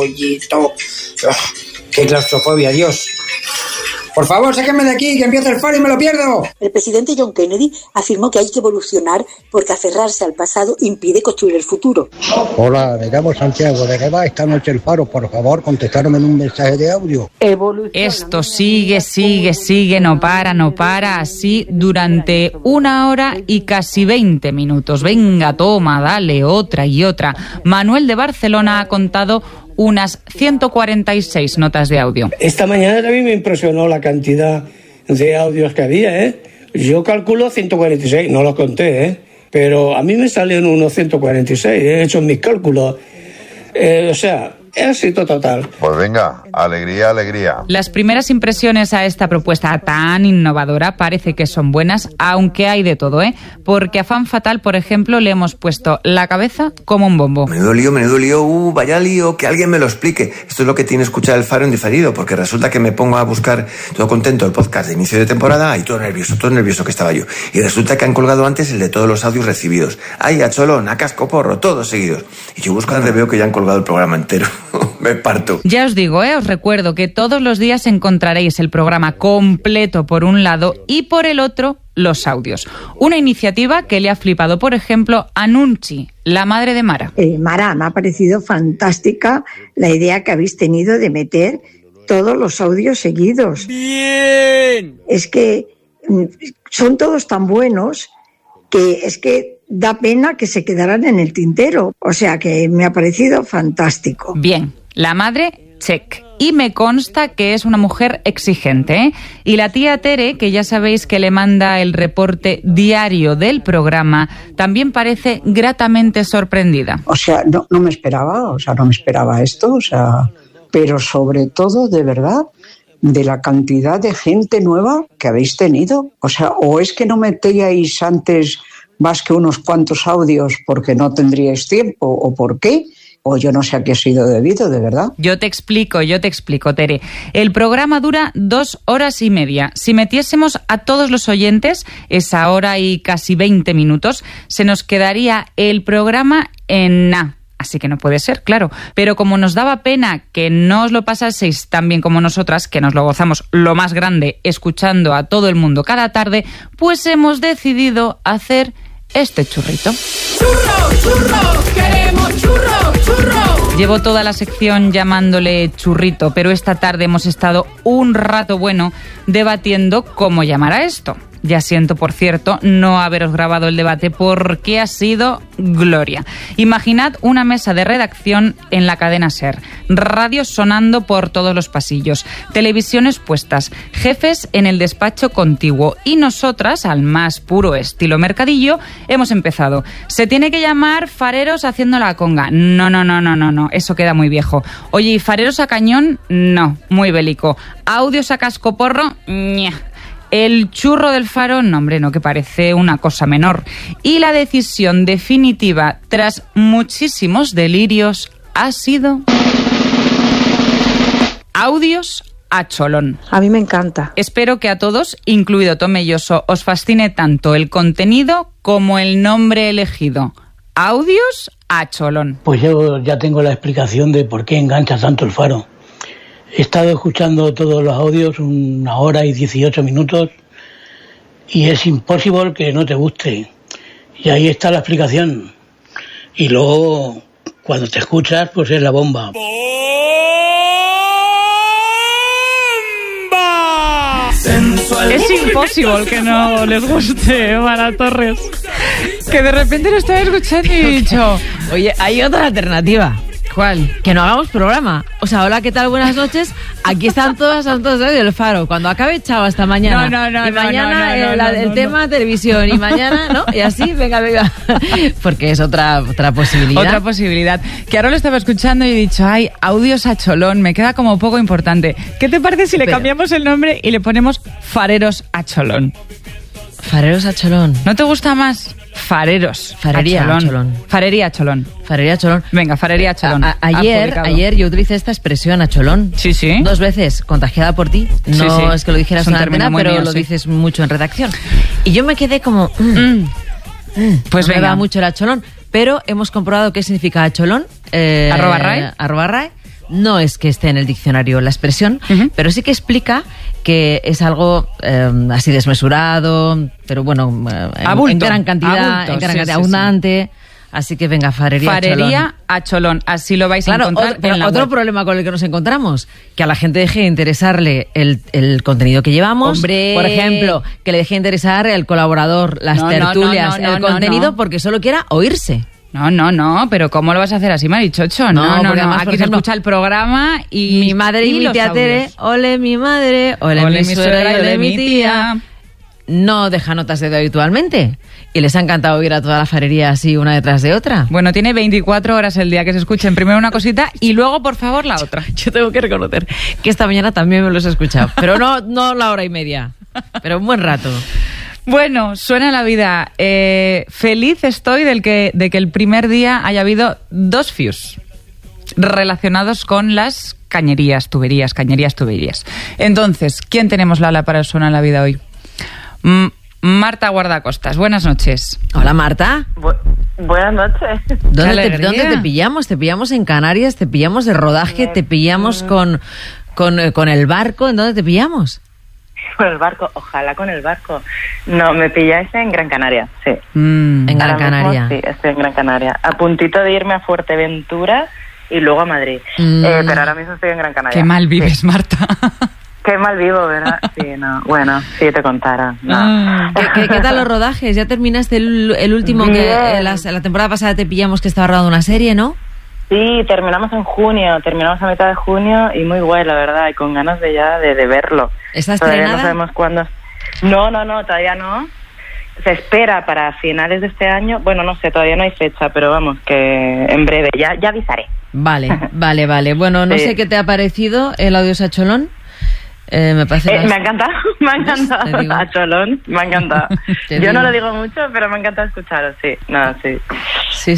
pollito. ¡Qué claustrofobia, Dios! Por favor, sáquenme de aquí, que empieza el Faro y me lo pierdo. El presidente John Kennedy afirmó que hay que evolucionar porque aferrarse al pasado impide construir el futuro. Hola, me llamo Santiago. ¿De qué va esta noche el Faro? Por favor, contestarme en un mensaje de audio. Esto sigue, no para, así durante 1 hora y casi 20 minutos. Venga, toma, dale, otra y otra. Manuel de Barcelona ha contado unas 146 notas de audio. Esta mañana también me impresionó la cantidad de audios que había, ¿eh? Yo calculo 146, no los conté, pero a mí me salieron unos 146, he hecho mis cálculos. O sea, éxito total. Pues venga, alegría, alegría. Las primeras impresiones a esta propuesta tan innovadora parece que son buenas, aunque hay de todo, porque a Fan Fatal, por ejemplo, le hemos puesto la cabeza como un bombo. Menudo lío, vaya lío, que alguien me lo explique. Esto es lo que tiene escuchar el Faro en diferido, porque resulta que me pongo a buscar todo contento el podcast de inicio de temporada y todo nervioso que estaba yo. Y resulta que han colgado antes el de todos los audios recibidos. Ay, a cholón, a cascoporro, todos seguidos. Y yo buscando veo que ya han colgado el programa entero. Me parto. Ya os digo, os recuerdo que todos los días encontraréis el programa completo por un lado y por el otro los audios. Una iniciativa que le ha flipado, por ejemplo, a Nunchi, la madre de Mara. Mara, me ha parecido fantástica la idea que habéis tenido de meter todos los audios seguidos. ¡Bien! Es que son todos tan buenos que es que da pena que se quedaran en el tintero. O sea que me ha parecido fantástico. Bien, la madre, check. Y me consta que es una mujer exigente, Y la tía Tere, que ya sabéis que le manda el reporte diario del programa, también parece gratamente sorprendida. O sea, no me esperaba esto, pero sobre todo, de verdad, de la cantidad de gente nueva que habéis tenido. O sea, o es que no metíais antes más que unos cuantos audios porque no tendríais tiempo, o por qué, o yo no sé a qué ha sido debido, de verdad. Yo te explico, Tere. El programa dura 2 horas y media. Si metiésemos a todos los oyentes esa hora y casi 20 minutos, se nos quedaría el programa en nada. Así que no puede ser, claro. Pero como nos daba pena que no os lo pasaseis tan bien como nosotras, que nos lo gozamos lo más grande escuchando a todo el mundo cada tarde, pues hemos decidido hacer este churrito. ¡Churro, churro! ¡Queremos churro, churro! Llevo toda la sección llamándole churrito, pero esta tarde hemos estado un rato bueno debatiendo cómo llamar a esto. Ya siento, por cierto, no haberos grabado el debate porque ha sido gloria. Imaginad una mesa de redacción en la cadena SER, radios sonando por todos los pasillos, televisiones puestas, jefes en el despacho contiguo y nosotras, al más puro estilo mercadillo, hemos empezado. Se tiene que llamar Fareros haciendo la conga. No, eso queda muy viejo. Oye, ¿y Fareros a cañón? No, muy bélico. ¿Audios a cascoporro? Ña. El churro del Faro, no hombre, no, que parece una cosa menor. Y la decisión definitiva, tras muchísimos delirios, ha sido audios a cholón. A mí me encanta. Espero que a todos, incluido Tomelloso, os fascine tanto el contenido como el nombre elegido. Audios a cholón. Pues yo ya tengo la explicación de por qué engancha tanto el Faro. He estado escuchando todos los audios 1 hora y 18 minutos y es imposible que no te guste. Y ahí está la explicación. Y luego, cuando te escuchas, pues es la bomba. Es imposible que no les guste Mara Torres. Que de repente lo estaba escuchando y he dicho... Oye, hay otra alternativa. ¿Cuál? Que no hagamos programa. O sea, hola, ¿qué tal? Buenas noches. Aquí están todas del Faro. Cuando acabe, chao, hasta mañana. No. Y mañana el tema televisión. Y mañana, ¿no? Y así, venga. Porque es otra posibilidad. Otra posibilidad. Que ahora lo estaba escuchando y he dicho, ay, audios a cholón. Me queda como poco importante. ¿Qué te parece si le cambiamos el nombre y le ponemos Fareros a cholón? Fareros a cholón. ¿No te gusta más? Fareros. Farería a cholón. Farería a cholón. Farería a cholón. Venga, farería a cholón. Ayer yo utilicé esta expresión a cholón. Sí. 2 veces, contagiada por ti. No sí. Es que lo dijeras en la antena, pero mío, lo dices mucho en redacción. Y yo me quedé como... Pues no venga. me va mucho el acholón. Pero hemos comprobado qué significa acholón. @RAE. no es que esté en el diccionario la expresión, pero sí que explica que es algo así desmesurado, pero bueno, en gran cantidad, abundante. Así que venga, farería a cholón. Así lo vais a encontrar en la otro web. problema con el que nos encontramos, que a la gente deje de interesarle el contenido que llevamos. ¡Hombre! Por ejemplo, que le deje de interesar el colaborador, las tertulias, el contenido, porque solo quiera oírse. No, pero ¿cómo lo vas a hacer así, Marichocho? No. Además, Aquí se escucha el programa y... Mi madre y mi tía Tere, ole mi madre, ole mi suegra y ole mi tía. No deja notas de dedo habitualmente. Y les ha encantado oír a toda la farería así, una detrás de otra. Bueno, tiene 24 horas el día que se escuchen primero una cosita y luego, por favor, la otra. Yo tengo que reconocer que esta mañana también me los he escuchado. Pero no la hora y media. Pero un buen rato. Bueno, suena la vida. Feliz estoy de que el primer día haya habido 2 FIUs relacionados con las cañerías, tuberías. Entonces, ¿quién tenemos, Lala, para el Suena la vida hoy? Marta Guardacostas, buenas noches. Hola, Marta. Buenas noches. ¿Dónde te pillamos? ¿Te pillamos en Canarias? ¿Te pillamos de rodaje? ¿Te pillamos con el barco? ¿En dónde te pillamos? Con el barco, ojalá con el barco. No, me pilláis en Gran Canaria, sí. En Gran Canaria. Sí, estoy en Gran Canaria. A puntito de irme a Fuerteventura y luego a Madrid. Pero ahora mismo estoy en Gran Canaria. Qué mal vives, sí. Marta. Qué mal vivo, ¿verdad? Sí, no. Bueno, sí te contara. No. ¿Qué tal los rodajes? ¿Ya terminaste el último que la temporada pasada te pillamos que estaba rodando una serie, no? Sí, terminamos en junio, terminamos a mitad de junio y muy guay, la verdad, y con ganas de verlo. ¿Está estrenada? Todavía no sabemos cuándo. No, todavía no. Se espera para finales de este año. Bueno, no sé, todavía no hay fecha, pero vamos, que en breve, ya avisaré. Vale. Bueno, no sé qué te ha parecido el audio Sacholón. Me parece me ha encantado. A Cholón, me ha encantado. Yo no lo digo mucho, pero me ha encantado escucharos, sí. No, sí. Sí.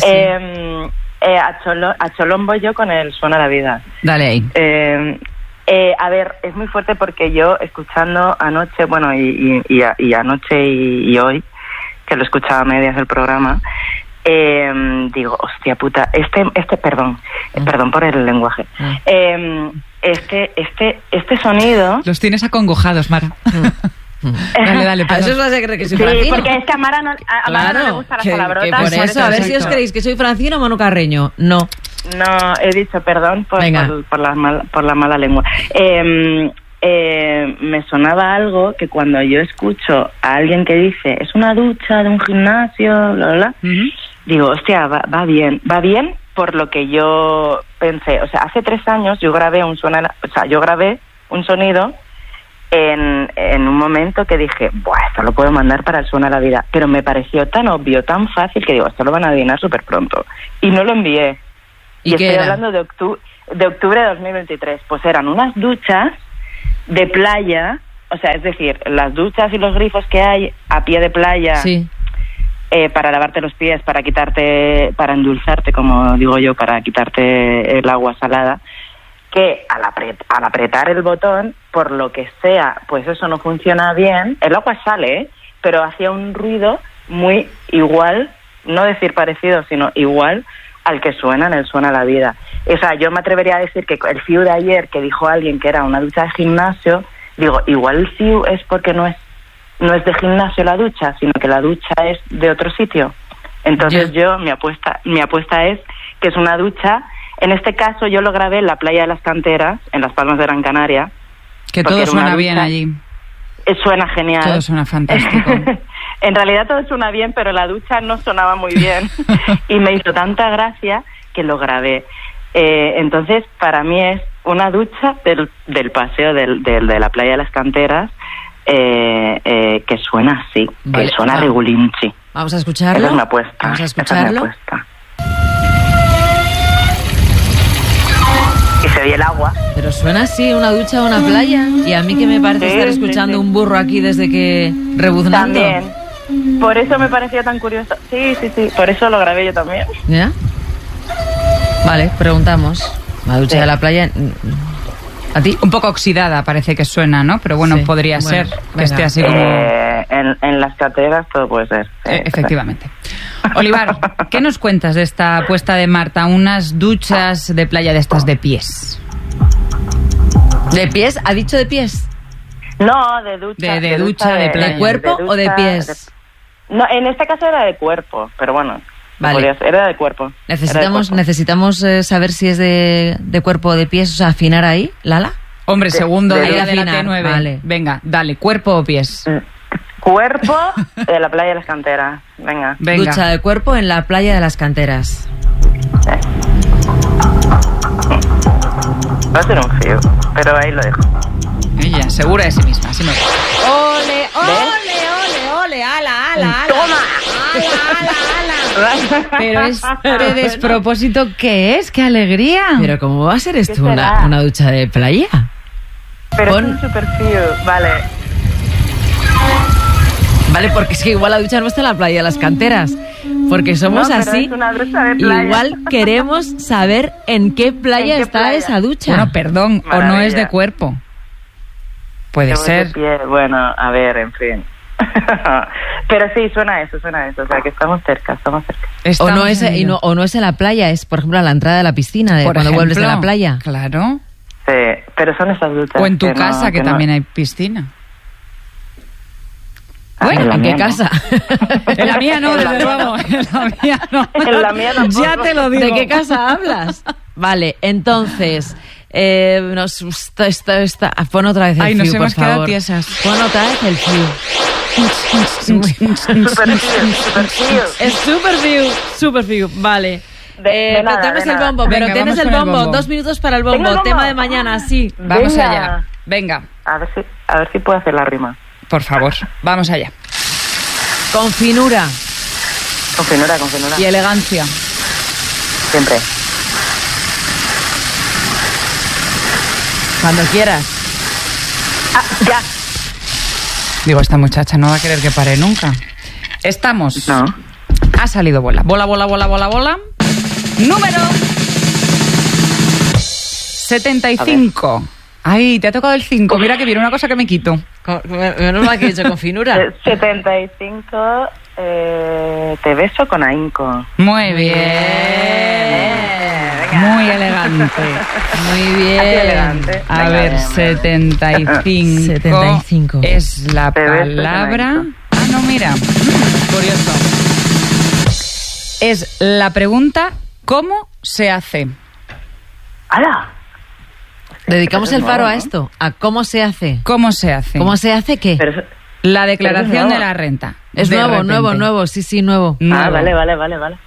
A Cholón voy yo con el Suena la vida. Dale ahí. A ver, es muy fuerte porque yo escuchando anoche, bueno, y anoche y hoy, que lo escuchaba a medias el programa, digo, hostia puta, perdón por el lenguaje. Este sonido... Los tienes acongojados, Mara. Dale, a eso vas a creer que soy sí, Francino. porque es que a Mara no le gustan las palabrotas. Por eso, a ver si os creéis que soy Francino o Manu Carreño. No, he dicho perdón por la mala lengua. Me sonaba algo que cuando yo escucho a alguien que dice es una ducha de un gimnasio, bla, bla, digo, hostia, va bien por lo que yo pensé. O sea, hace 3 años yo grabé un sonido en un momento que dije, buah, esto lo puedo mandar para el Suena la vida, pero me pareció tan obvio, tan fácil, que digo, esto lo van a adivinar súper pronto, y no lo envié. Y estoy hablando de octubre de 2023. Pues eran unas duchas de playa, o sea, es decir, las duchas y los grifos que hay a pie de playa, sí. Para lavarte los pies, para endulzarte, como digo yo, para quitarte el agua salada, que al apretar el botón, por lo que sea, pues eso no funciona bien. El agua sale, pero hacía un ruido muy igual, no decir parecido, sino igual al que suena en el Suena la vida. O sea, yo me atrevería a decir que el FIU de ayer, que dijo alguien que era una ducha de gimnasio, digo, igual el FIU es porque no es de gimnasio la ducha, sino que la ducha es de otro sitio. Entonces mi apuesta es que es una ducha. En este caso yo lo grabé en la playa de las Canteras, en Las Palmas de Gran Canaria. Que todo suena bien allí. Suena genial. Todo suena fantástico. En realidad todo suena bien, pero la ducha no sonaba muy bien. Y me hizo tanta gracia que lo grabé. Entonces, para mí es una ducha del paseo de la playa de las Canteras, que suena así, vale, que suena regulinchi. Vamos a escucharlo. Esa es una apuesta. Vamos a escucharlo. Y se oye el agua. Pero suena así, una ducha o una playa. Y a mí que me parece estar escuchando un burro aquí desde que rebuznando. También. Por eso me parecía tan curioso. Sí. Por eso lo grabé yo también. ¿Ya? Vale, preguntamos. La ducha de la playa... ¿A ti? Un poco oxidada parece que suena, ¿no? Pero bueno, podría ser que esté así como... En las Canteras todo puede ser. Efectivamente. Olivar, ¿qué nos cuentas de esta apuesta de Marta? Unas duchas de playa de estas de pies. ¿De pies? ¿Ha dicho de pies? No, de ducha. De ducha de playa. ¿De cuerpo o de pies? No, en este caso era de cuerpo, pero bueno. Vale. Era de cuerpo. Necesitamos saber si es de cuerpo o de pies, o sea, afinar ahí, Lala. Hombre, segundo de día de la afinar, T9. vale. Venga, dale, ¿cuerpo o pies? Cuerpo de la playa de las Canteras. Venga. Ducha de cuerpo en la playa de las Canteras. Sí. Va a ser un frío, pero ahí lo dejo. Ella, segura de sí misma, así me gusta. ¡Ole, ole, ole, ole! ¡Ala, ala, ala! ¡Toma! ¡Ala, ala, ala! Pero este despropósito, ¿qué es? ¡Qué alegría! Pero ¿cómo va a ser esto una ducha de playa? Pero es un super frío, vale. Vale, porque es que igual la ducha no está en la playa de las Canteras. Porque somos así. Es una ducha de playa. Igual queremos saber en qué playa está esa ducha. Bueno, perdón, Maravilla. o no es de cuerpo. Puede ser. Bueno, a ver, en fin. Pero sí, suena eso. O sea, que estamos cerca. O no es en la playa, es, por ejemplo, a la entrada de la piscina, cuando vuelves de la playa. Claro. Sí, pero son esas duchas. O en tu casa, que también hay piscina. Bueno, ¿en qué casa? En la mía no, desde luego. En la mía no. En la mía tampoco. Ya te lo digo. ¿De qué casa hablas? Vale, entonces... Pon otra vez el Ay, Fiu, nos por hemos quedado favor. tiesas. Pon otra vez el Fiu. Es super Fiu, vale. Tenemos el bombo, pero Venga, tienes vamos el con el bombo. bombo. 2 minutos para el ¿Tengo bombo. el bombo? Tema de mañana, sí. Vamos Venga. allá. Venga, A ver si puedo hacer la rima. por favor, vamos allá. Con finura. Con finura. Y elegancia. Siempre. Cuando quieras. Ya. Digo, esta muchacha no va a querer que pare nunca. Estamos. No. Ha salido bola. Bola. Número 75. Ay, te ha tocado el 5. Mira que viene una cosa que me quito. Menos mal que he hecho con finura. 75. Te beso con ahínco. Muy bien. Muy elegante. Muy Así bien. elegante. A Venga, ver, venga. 75 es la Te beso con palabra. ahínco. Ah, no, mira. Curioso. Es la pregunta, ¿cómo se hace? ¡Hala! Dedicamos Pero el es faro nuevo, a ¿no? esto. ¿A cómo se hace? ¿Cómo se hace? ¿Cómo se hace qué? Pero La Pero declaración es de nuevo. la renta. Es De nuevo, repente. sí, nuevo. Ah, Nuevo. vale.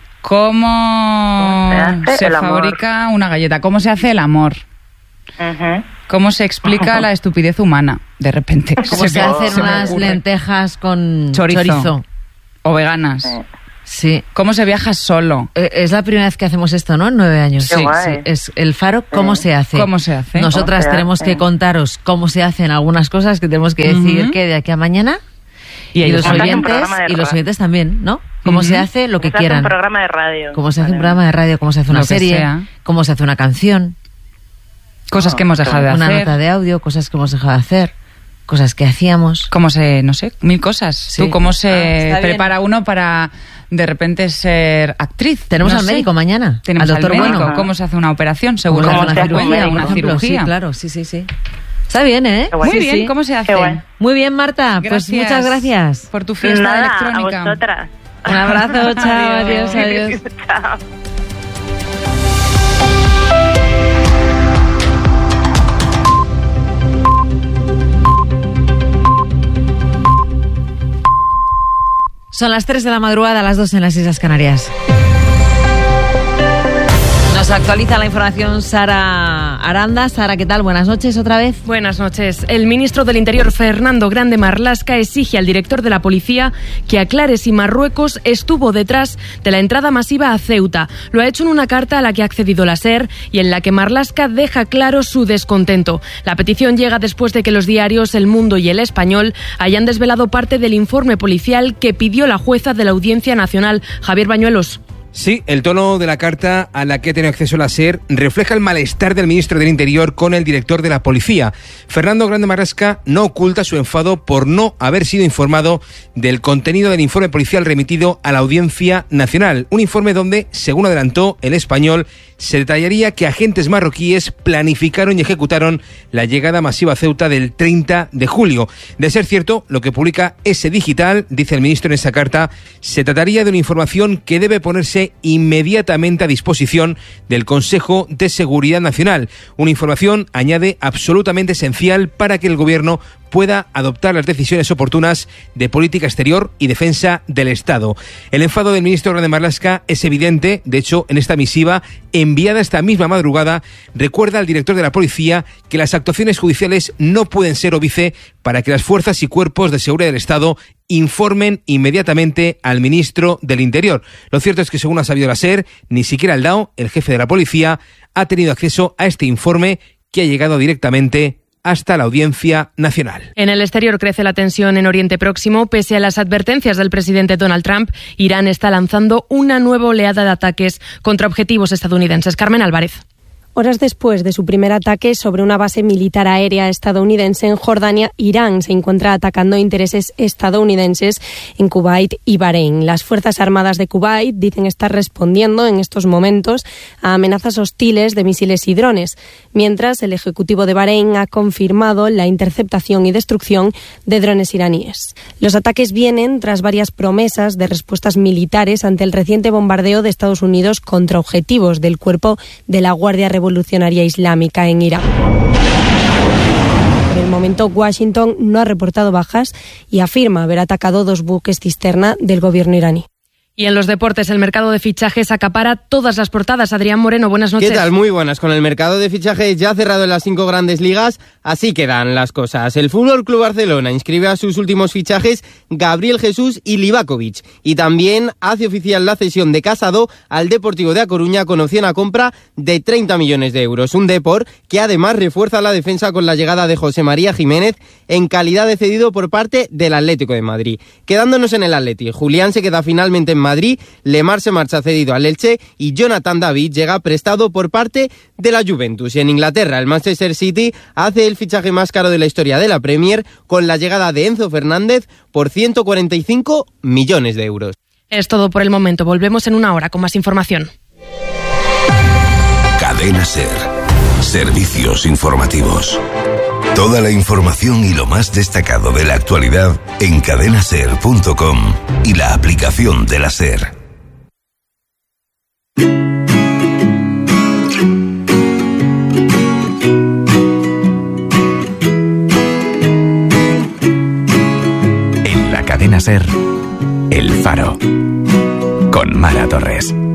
¿Cómo se hace se el amor? fabrica una galleta? ¿Cómo se hace el amor? Ujú. ¿Cómo se explica la estupidez humana? De repente. ¿Cómo se me- hacen me unas ocurre. lentejas con Chorizo. O veganas. Sí. ¿Cómo se viaja solo? Es la primera vez que hacemos esto, ¿no? En 9 años. Qué guay. Es el faro, ¿cómo se hace? ¿Cómo se hace? Nosotras ¿Cómo se tenemos hace? que contaros cómo se hacen algunas cosas que tenemos que decir Ujú. que de aquí a mañana. Y Y ellos los también. Montar un oyentes, programa de y los radio. oyentes también, ¿no? Cómo se hace lo que Se hace quieran. un programa de radio. Cómo se hace un Vale. programa de radio, cómo se hace una Lo que serie, sea. cómo se hace una canción, Cosas que hemos dejado de una hacer. nota de audio, cosas que hemos dejado de hacer, cosas que hacíamos. Cómo se, no sé, mil cosas. Sí. Tú, cómo se está bien. prepara uno para de repente ser actriz. Tenemos No al sé. médico mañana. Tenemos al al doctor médico. Bueno. ¿Cómo se hace una operación? Seguro ¿Cómo que se una hace un cirugía, médico, una por ejemplo? cirugía. Sí, claro, sí. Está bien, ¿eh? Muy Sí, bien, sí. ¿cómo se hace? Qué guay. Muy bien, Marta. Pues Gracias muchas gracias. por tu fiesta Nada, electrónica. a vosotras. Un abrazo, chao, adiós. Chao. Son las 3 de la madrugada, las 2 en las Islas Canarias. Nos actualiza la información Sara Aranda. Sara, ¿qué tal? Buenas noches otra vez. Buenas noches. El ministro del Interior, Fernando Grande Marlaska, exige al director de la policía que aclare si Marruecos estuvo detrás de la entrada masiva a Ceuta. Lo ha hecho en una carta a la que ha accedido la SER y en la que Marlaska deja claro su descontento. La petición llega después de que los diarios El Mundo y El Español hayan desvelado parte del informe policial que pidió la jueza de la Audiencia Nacional, Javier Bañuelos. Sí, el tono de la carta a la que ha tenido acceso la SER refleja el malestar del ministro del Interior con el director de la policía. Fernando Grande Marlasca no oculta su enfado por no haber sido informado del contenido del informe policial remitido a la Audiencia Nacional. Un informe donde, según adelantó El Español, se detallaría que agentes marroquíes planificaron y ejecutaron la llegada masiva a Ceuta del 30 de julio. De ser cierto, lo que publica ese digital, dice el ministro en esa carta, se trataría de una información que debe ponerse inmediatamente a disposición del Consejo de Seguridad Nacional. Una información, añade, absolutamente esencial para que el Gobierno pueda adoptar las decisiones oportunas de política exterior y defensa del Estado. El enfado del ministro Grande Marlasca es evidente. De hecho, en esta misiva, enviada esta misma madrugada, recuerda al director de la policía que las actuaciones judiciales no pueden ser óbice para que las fuerzas y cuerpos de seguridad del Estado informen inmediatamente al ministro del Interior. Lo cierto es que, según ha sabido la SER, ni siquiera el DAO, el jefe de la policía, ha tenido acceso a este informe que ha llegado directamente hasta la Audiencia Nacional. En el exterior crece la tensión en Oriente Próximo. Pese a las advertencias del presidente Donald Trump, Irán está lanzando una nueva oleada de ataques contra objetivos estadounidenses. Carmen Álvarez. Horas después de su primer ataque sobre una base militar aérea estadounidense en Jordania, Irán se encuentra atacando intereses estadounidenses en Kuwait y Bahrein. Las Fuerzas Armadas de Kuwait dicen estar respondiendo en estos momentos a amenazas hostiles de misiles y drones, mientras el Ejecutivo de Bahrein ha confirmado la interceptación y destrucción de drones iraníes. Los ataques vienen tras varias promesas de respuestas militares ante el reciente bombardeo de Estados Unidos contra objetivos del cuerpo de la Guardia Revolucionaria Islámica en Irak. Por el momento, Washington no ha reportado bajas y afirma haber atacado 2 buques cisterna del gobierno iraní. Y en los deportes, el mercado de fichajes acapara todas las portadas. Adrián Moreno, buenas noches. ¿Qué tal? Muy buenas. Con el mercado de fichajes ya cerrado en las 5 grandes ligas, así quedan las cosas. El Fútbol Club Barcelona inscribe a sus últimos fichajes Gabriel Jesús y Livakovic. Y también hace oficial la cesión de Casado al Deportivo de A Coruña con opción a compra de 30 millones de euros. Un Depor que además refuerza la defensa con la llegada de José María Jiménez en calidad de cedido por parte del Atlético de Madrid. Quedándonos en el Atleti, Julián se queda finalmente en Madrid, Lemar se marcha cedido al Elche y Jonathan David llega prestado por parte de la Juventus. Y en Inglaterra, el Manchester City hace el fichaje más caro de la historia de la Premier con la llegada de Enzo Fernández por 145 millones de euros. Es todo por el momento. Volvemos en una hora con más información. Cadena SER. Servicios informativos. Toda la información y lo más destacado de la actualidad en cadenaser.com y la aplicación de la SER. En la cadena SER, El Faro, con Mara Torres.